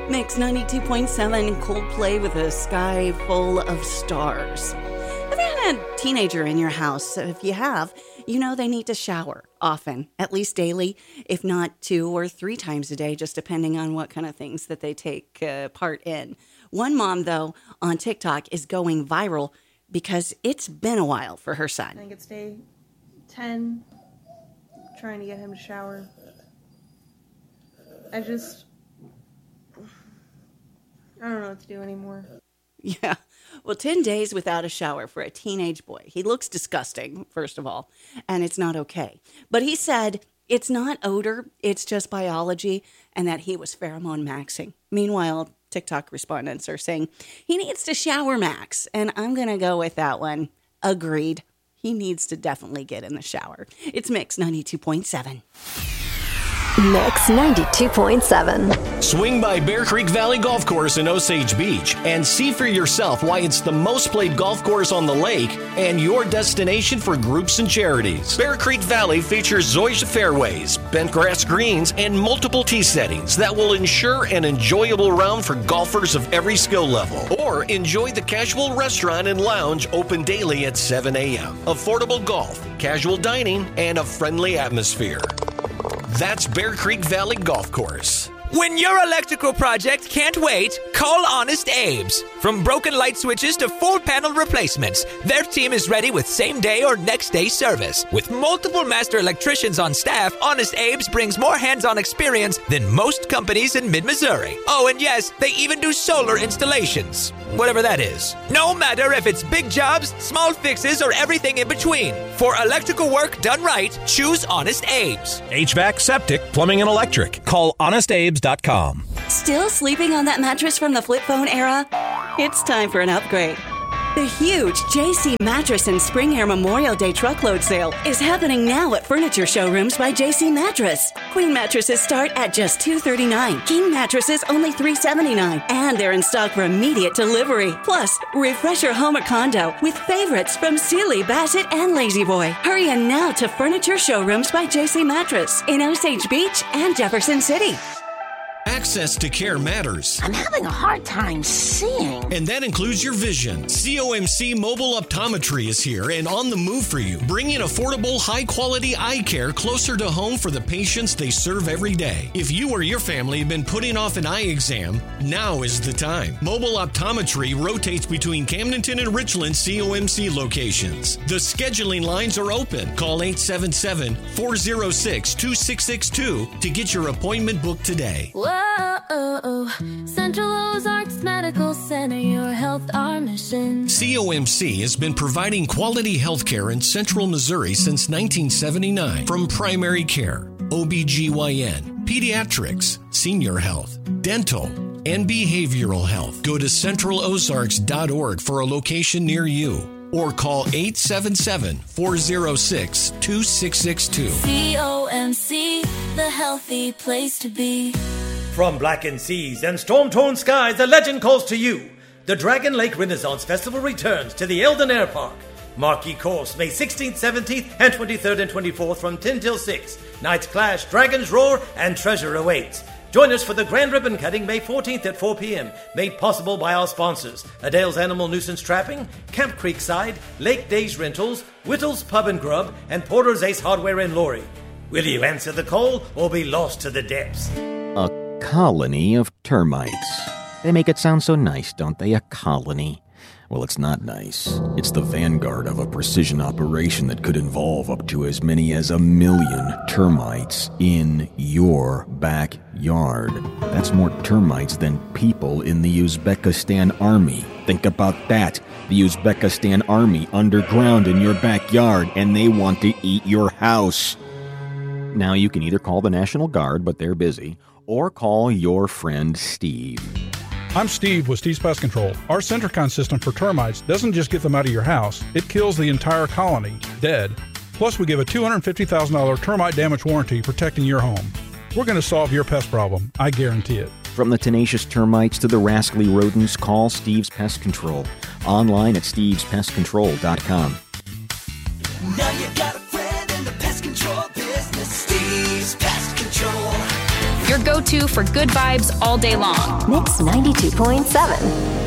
Mix 92.7 Coldplay with a sky full of stars. Have you had a teenager in your house? If you have, you know they need to shower often, at least daily, if not 2 or 3 times a day, just depending on what kind of things that they take part in. One mom, though, on TikTok is going viral because it's been a while for her son. I think it's day 10, trying to get him to shower. I don't know what to do anymore. Yeah. Well, 10 days without a shower for a teenage boy. He looks disgusting, first of all, and it's not okay. But he said it's not odor, it's just biology, and that he was pheromone maxing. Meanwhile, TikTok respondents are saying he needs to shower max, and I'm going to go with that one. Agreed. He needs to definitely get in the shower. It's Mix 92.7. Mix 92.7. Swing by Bear Creek Valley Golf Course in Osage Beach and see for yourself why it's the most played golf course on the lake and your destination for groups and charities. Bear Creek Valley features zoysia fairways, bent grass greens, and multiple tee settings that will ensure an enjoyable round for golfers of every skill level. Or enjoy the casual restaurant and lounge open daily at 7 a.m. Affordable golf, casual dining, and a friendly atmosphere. That's Bear Creek Valley Golf Course. When your electrical project can't wait, call Honest Abe's. From broken light switches to full panel replacements, their team is ready with same-day or next-day service. With multiple master electricians on staff, Honest Abe's brings more hands-on experience than most companies in mid-Missouri. Oh, and yes, they even do solar installations. Whatever that is. No matter if it's big jobs, small fixes, or everything in between. For electrical work done right, choose Honest Abe's. HVAC, septic, plumbing, and electric. Call HonestAbes.com. Still sleeping on that mattress from the flip phone era? It's time for an upgrade. The huge JC Mattress and Spring Air Memorial Day truckload sale is happening now at Furniture Showrooms by JC Mattress. Queen mattresses start at just $239. King mattresses only $379. And they're in stock for immediate delivery. Plus, refresh your home or condo with favorites from Sealy, Bassett, and Lazy Boy. Hurry in now to Furniture Showrooms by JC Mattress in Osage Beach and Jefferson City. Access to care matters. I'm having a hard time seeing. And that includes your vision. COMC Mobile Optometry is here and on the move for you, bringing affordable, high-quality eye care closer to home for the patients they serve every day. If you or your family have been putting off an eye exam, now is the time. Mobile Optometry rotates between Camdenton and Richland COMC locations. The scheduling lines are open. Call 877-406-2662 to get your appointment booked today. Whoa, Central Ozarks Medical Center, your health, our mission. COMC has been providing quality health care in Central Missouri since 1979. From primary care, OBGYN, pediatrics, senior health, dental, and behavioral health. Go to centralozarks.org for a location near you. Or call 877-406-2662. COMC, the healthy place to be. From blackened seas and storm-torn skies, a legend calls to you. The Dragon Lake Renaissance Festival returns to the Eldon Air Park. Marquee course, May 16th, 17th, and 23rd and 24th from 10 till 6. Nights clash, dragons roar, and treasure awaits. Join us for the grand ribbon cutting May 14th at 4 p.m. Made possible by our sponsors, Adele's Animal Nuisance Trapping, Camp Creekside, Lake Days Rentals, Whittle's Pub and Grub, and Porter's Ace Hardware in Laurie. Will you answer the call or be lost to the depths? A colony of termites. They make it sound so nice, don't they? A colony. Well, it's not nice. It's the vanguard of a precision operation that could involve up to as many as 1 million termites in your backyard. That's more termites than people in the Uzbekistan army. Think about that. The Uzbekistan army underground in your backyard, and they want to eat your house. Now, you can either call the National Guard, but they're busy, or call your friend Steve. I'm Steve with Steve's Pest Control. Our Centricon system for termites doesn't just get them out of your house, it kills the entire colony, dead. Plus, we give a $250,000 termite damage warranty protecting your home. We're going to solve your pest problem. I guarantee it. From the tenacious termites to the rascally rodents, call Steve's Pest Control. Online at stevespestcontrol.com. Now you got a friend in the pest control business. Steve's Pest Control. your go-to for good vibes all day long. Mix 92.7.